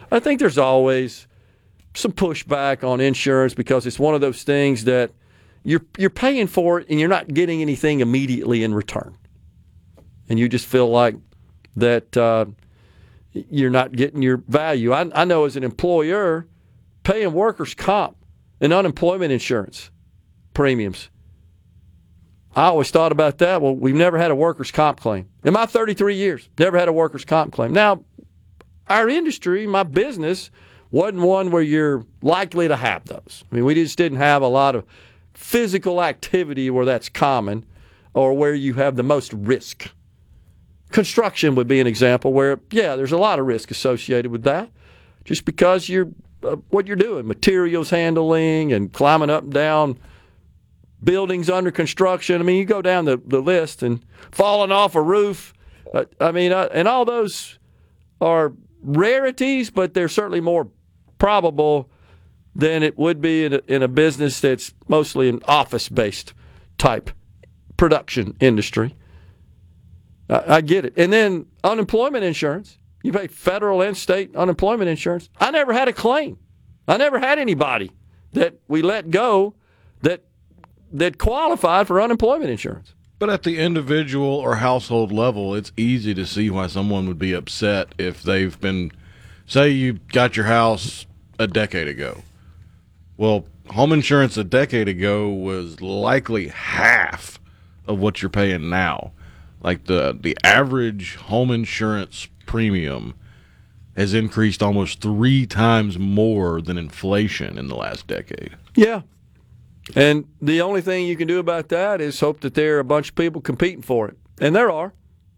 I think there's always some pushback on insurance because it's one of those things that you're paying for it and you're not getting anything immediately in return. And you just feel like that you're not getting your value. I know as an employer, paying workers' comp and unemployment insurance premiums, I always thought about that. Well, we've never had a workers' comp claim. In my 33 years, never had a workers' comp claim. Now, our industry, my business, wasn't one where you're likely to have those. I mean, we just didn't have a lot of physical activity where that's common or where you have the most risk. Construction would be an example where, yeah, there's a lot of risk associated with that just because you're what you're doing, materials handling and climbing up and down buildings under construction. I mean, you go down the list and falling off a roof. And all those are rarities, but they're certainly more probable than it would be in a business that's mostly an office-based type production industry. I get it. And then unemployment insurance. You pay federal and state unemployment insurance. I never had a claim. I never had anybody that we let go that qualified for unemployment insurance. But at the individual or household level, it's easy to see why someone would be upset if they've been, say you got your house a decade ago. Well, home insurance a decade ago was likely half of what you're paying now. Like the average home insurance premium has increased almost 3 times more than inflation in the last decade. Yeah. And the only thing you can do about that is hope that there are a bunch of people competing for it. And there are.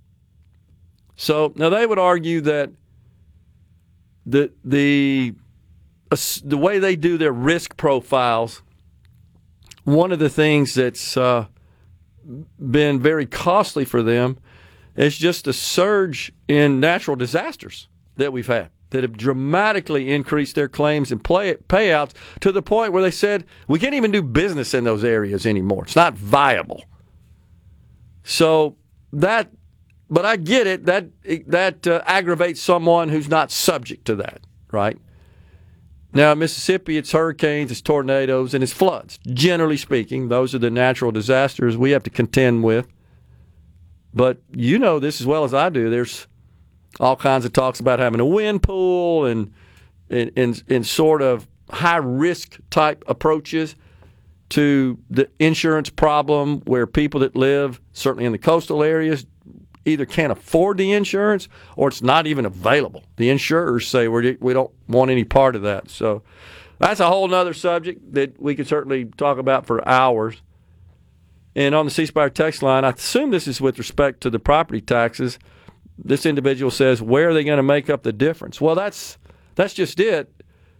So now they would argue that the way they do their risk profiles, one of the things that's been very costly for them is just a surge in natural disasters that we've had that have dramatically increased their claims and payouts to the point where they said, we can't even do business in those areas anymore. It's not viable. So but I get it, that aggravates someone who's not subject to that, right? Now, in Mississippi, it's hurricanes, it's tornadoes, and it's floods. Generally speaking, those are the natural disasters we have to contend with. But you know this as well as I do. There's all kinds of talks about having a wind pool and sort of high-risk type approaches to the insurance problem where people that live, certainly in the coastal areas, either can't afford the insurance or it's not even available. The insurers say we don't want any part of that. So that's a whole other subject that we could certainly talk about for hours. And on the C Spire text line, I assume this is with respect to the property taxes. This individual says, where are they going to make up the difference? Well, that's just it.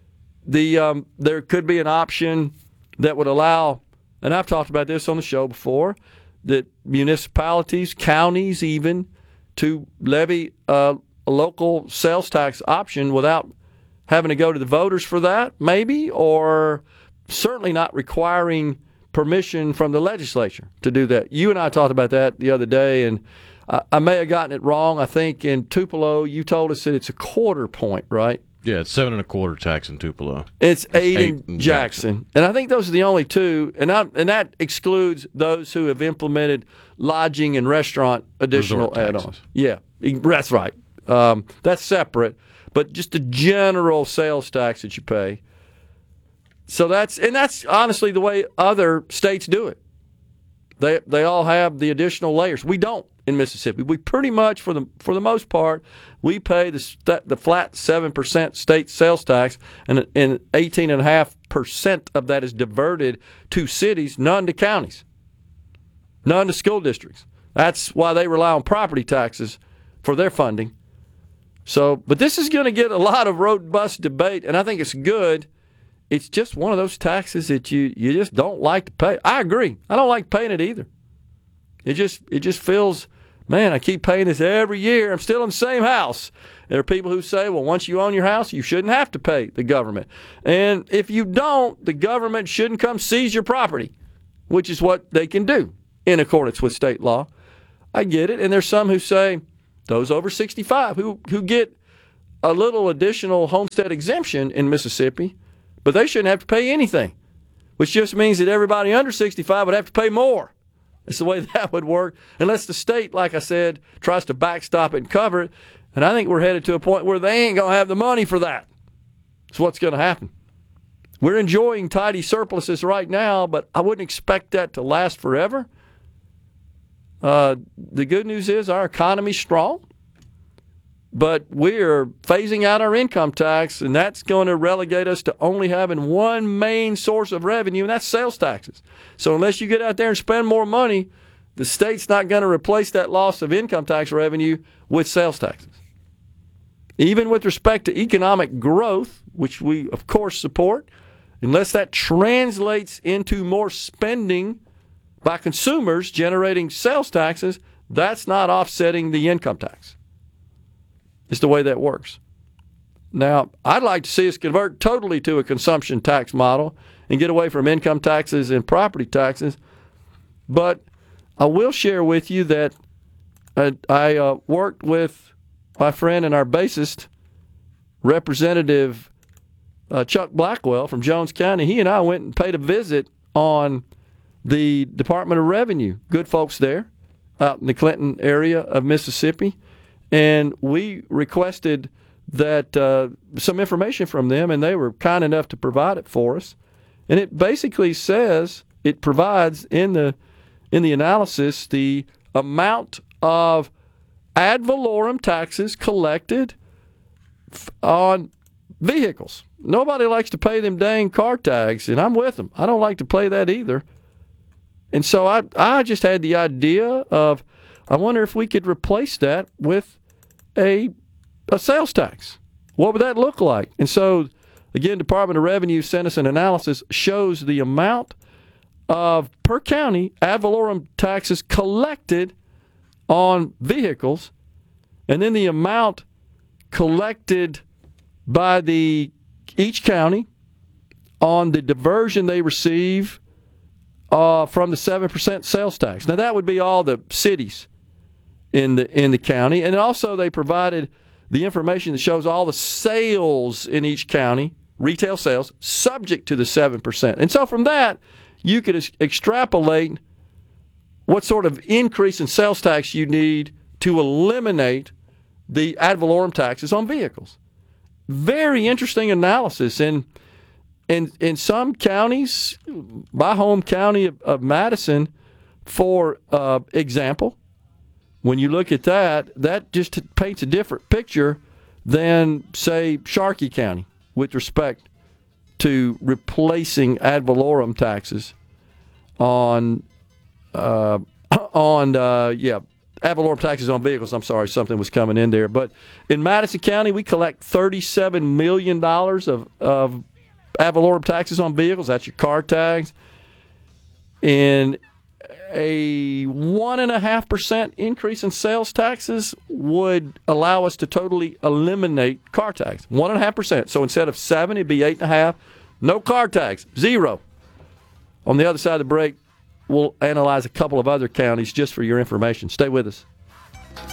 There could be an option that would allow, and I've talked about this on the show before, that municipalities, counties even, to levy a local sales tax option without having to go to the voters for that, maybe, or certainly not requiring permission from the legislature to do that. You and I talked about that the other day, and I may have gotten it wrong. I think in Tupelo, you told us that it's a 1/4 point, right? Yeah, it's 7 1/4 tax in Tupelo. It's 8 in Jackson. And I think those are the only two. And that excludes those who have implemented lodging and restaurant additional add-ons. Yeah, that's right. That's separate. But just the general sales tax that you pay. So that's honestly the way other states do it. They all have the additional layers. We don't in Mississippi. We pretty much, for the most part, we pay the flat 7% state sales tax, and 18.5% of that is diverted to cities, none to counties, none to school districts. That's why they rely on property taxes for their funding. So, but this is going to get a lot of robust debate, and I think it's good. It's just one of those taxes that you just don't like to pay. I agree. I don't like paying it either. It just feels, man, I keep paying this every year. I'm still in the same house. There are people who say, well, once you own your house, you shouldn't have to pay the government. And if you don't, the government shouldn't come seize your property, which is what they can do in accordance with state law. I get it. And there's some who say those over 65 who get a little additional homestead exemption in Mississippi, but they shouldn't have to pay anything, which just means that everybody under 65 would have to pay more. That's the way that would work, unless the state, like I said, tries to backstop it and cover it. And I think we're headed to a point where they ain't going to have the money for that. That's what's going to happen. We're enjoying tidy surpluses right now, but I wouldn't expect that to last forever. The good news is our economy's strong, but we're phasing out our income tax, and that's going to relegate us to only having one main source of revenue, and that's sales taxes. So unless you get out there and spend more money, the state's not going to replace that loss of income tax revenue with sales taxes. Even with respect to economic growth, which we, of course, support, unless that translates into more spending by consumers generating sales taxes, that's not offsetting the income tax. It's the way that works. Now, I'd like to see us convert totally to a consumption tax model and get away from income taxes and property taxes. But I will share with you that I worked with my friend and our bassist, Representative Chuck Blackwell from Jones County. He and I went and paid a visit on the Department of Revenue. Good folks there out in the Clinton area of Mississippi. And we requested that some information from them, and they were kind enough to provide it for us. And it basically says, it provides in the analysis the amount of ad valorem taxes collected on vehicles. Nobody likes to pay them dang car tags, and I'm with them. I don't like to pay that either. And so I just had the idea of, I wonder if we could replace that with a sales tax. What would that look like? And so, again, Department of Revenue sent us an analysis, shows the amount of, per county, ad valorem taxes collected on vehicles, and then the amount collected by each county on the diversion they receive from the 7% sales tax. Now, that would be all the cities in the county, and also they provided the information that shows all the sales in each county, retail sales, subject to the 7%. And so from that, you could extrapolate what sort of increase in sales tax you need to eliminate the ad valorem taxes on vehicles. Very interesting analysis. And in some counties, my home county of Madison, for example, when you look at that just paints a different picture than, say, Sharkey County with respect to replacing ad valorem taxes on ad valorem taxes on vehicles. I'm sorry, something was coming in there. But in Madison County, we collect $37 million of ad valorem taxes on vehicles. That's your car tags. And a 1.5% increase in sales taxes would allow us to totally eliminate car tax. 1.5%. So instead of 7, it'd be 8.5. No car tax. 0. On the other side of the break, we'll analyze a couple of other counties just for your information. Stay with us.